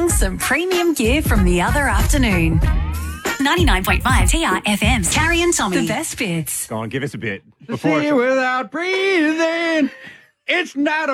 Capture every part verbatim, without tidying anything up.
Getting some premium gear from the other afternoon. ninety-nine point five T R F M's Carrie and Tommy. The best bits. Go on, give us a bit. Before See without breathing, it's not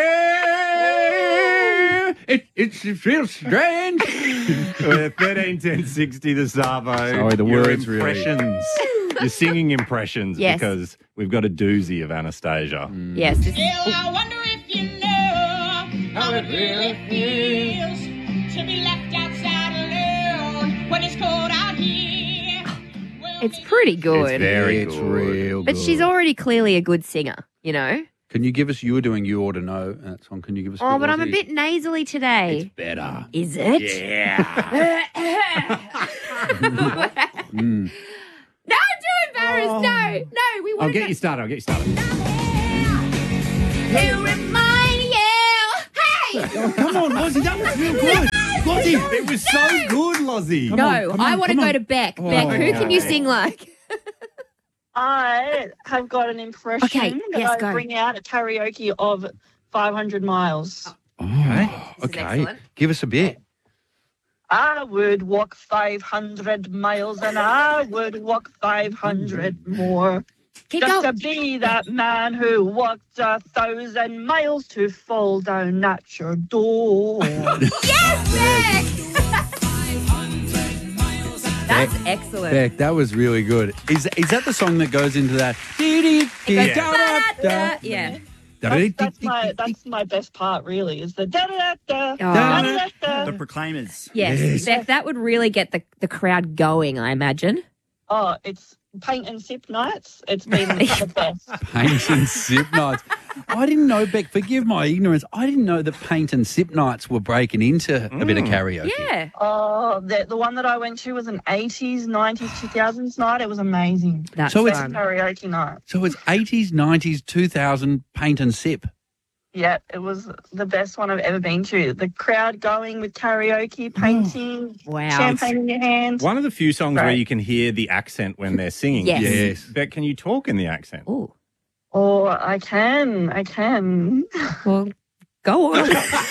okay. It, it, it feels strange. thirteen ten sixty the Savo. Sorry, the Your words really- impressions. You're singing impressions Yes. because we've got a doozy of Anastasia. Mm. Yes. This is, I wonder if you know how it really feels to be left outside alone when it's cold out here. Well, it's pretty good. It's very It's good. real but good. she's already clearly a good singer, you know? Can you give us, you were doing You Ought to Know that song. Can you give us a Oh, bit but I'm a Aussie? bit nasally today. It's better. Is it? Yeah. Mm. No, I'm too embarrassed. No, no, we I'll want get you started. I'll get you started. to remind you. Hey! Oh, come on, Lozzie. That was real good. Lozzie, it was so good, Lozzie. no, come I on, want to come go on. to Beck. Beck, who can you okay. sing like? I have got an impression Okay, that yes, I go. bring out at karaoke of five hundred miles. Oh, This is okay. excellent. Give us a bit. I would walk five hundred miles and I would walk five hundred more. Keep Just going. to be that man who walked a thousand miles to fall down at your door. Yes, Beck! That's excellent. Beck, that was really good. Is is that the song that goes into that? It goes da-da-da. Yeah. That's, that's my that's my best part, really, is the da da da Oh. da da da. The Proclaimers. Yes, Yes. Beck, that would really get the, the crowd going, I imagine. Oh, it's paint and sip nights. It's been the best. Paint and sip nights. I didn't know, Beck, forgive my ignorance. I didn't know that paint and sip nights were breaking into a bit of karaoke. Yeah. Oh, the, the one that I went to was an eighties, nineties, two thousands night. It was amazing. That's So it's- fun. Karaoke night. So it's eighties, nineties, two thousand paint and sip. Yeah, it was the best one I've ever been to. The crowd going with karaoke, painting, Wow. champagne in your hand. One of the few songs where Right. you can hear the accent when they're singing. Yes. Yes. But can you talk in the accent? Ooh. Oh, I can, I can. Well, go on.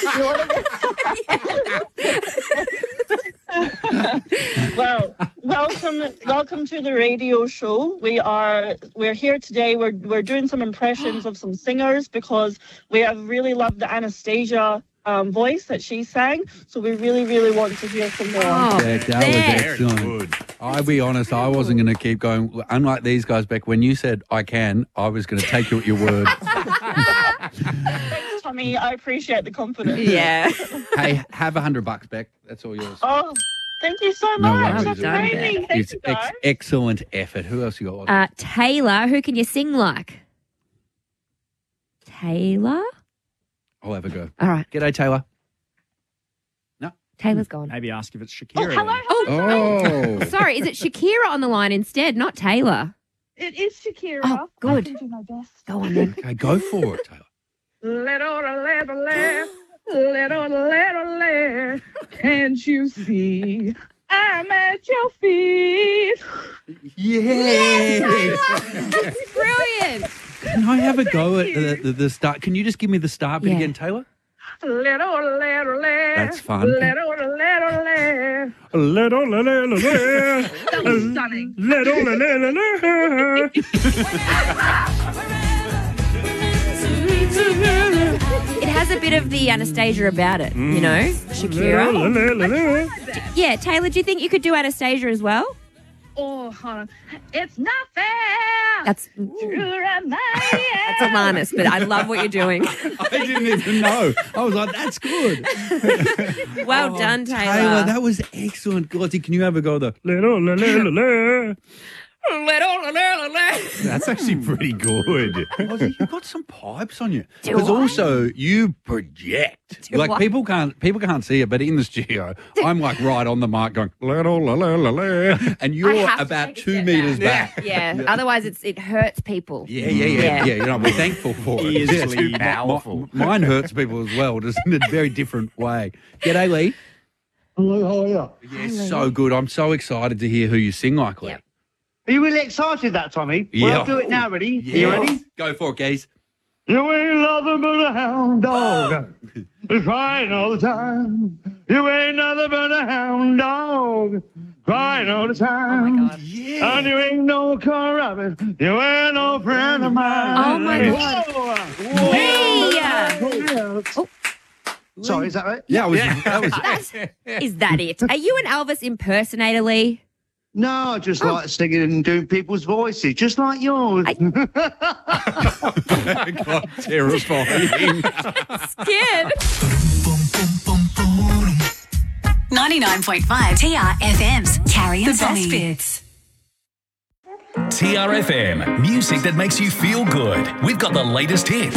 Well, welcome, welcome to the radio show. We are we're here today. We're we're doing some impressions of some singers because we have really loved the Anastasia um, voice that she sang. So we really, really want to hear some more. Oh, Beck, that Beck. was Very excellent. good. I'll be honest, I wasn't going to keep going. Unlike these guys, Beck, when you said I can, I was going to take you at your word. Thanks, Tommy. I appreciate the confidence. Yeah. Hey, have a hundred bucks, Beck. That's all yours. Oh, thank you so No much. worries. That's Well done, amazing. Thank It's you, ex- guys. excellent effort. Who else you got? Uh, Taylor, who can you sing like? Taylor? I'll have a go. All right. G'day, Taylor. Taylor's gone. Maybe ask if it's Oh, Shakira. hello. Oh, Oh. sorry. Is it Shakira on the line instead, not Taylor? It is Shakira. Oh, good. I can do my best. Go on then. Okay, go for it, Taylor. Little, little, little, little, little, little, can't you see? I'm at your feet. Yes. Brilliant. Can I have a go at the, the, the start? Can you just give me the start bit Yeah. again, Taylor? Little, little, little, That's fun. little, little, little. Little, little, little, That was stunning. little, little, little. It has a bit of the Anastasia about it, you know? Shakira. Yeah, Taylor, do you think you could do Anastasia as well? Oh, hold on. It's not fair. That's to remind you. that's Alanis, but I love what you're doing. I didn't even know. I was like, that's good. Well Oh, done, Taylor. Taylor, that was excellent. Glotty, can you have a go though? Little, little, little. That's That's actually pretty good. Ozzy, you've got some pipes on you. Do Because I? also you project. Do like I? people can't people can't see it, but in the studio, I'm like right on the mic going, little, little, little, and you're have to about take a two step meters back. back. Yeah, otherwise it's it hurts people. Yeah, yeah, yeah, Yeah. yeah. You know, we're thankful for it. Easily Yeah, powerful. mi- mine hurts people as well, just in a very different way. G'day, Lee. Hello, how are you? Yeah, so good. I'm so excited to hear who you sing like, Lee. Yep. Are you really excited that, Tommy? Yeah. Well, I'll do it now, ready? Yeah. Are you ready? Go for it, guys. You ain't nothing but a hound dog. It's crying all the time. You ain't nothing but a hound dog, crying all the time. Oh, my God. Yeah. And you ain't no car rabbit. You ain't no friend of mine. Oh, my God. Whoa. Hey! Oh. Sorry, is that right? Yeah, it was, that was That's, is that it? Are you an Elvis impersonator, Lee? No, I just like singing and doing people's voices, just like yours. God, terrifying. Scared. ninety-nine point five T R F M's Carrie and Tommy. The best bits. T R F M, music that makes you feel good. We've got the latest hits.